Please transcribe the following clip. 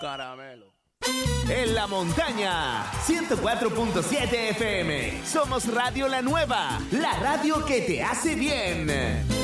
Caramelo. En la montaña, 104.7 FM. Somos Radio La Nueva, la radio que te hace bien.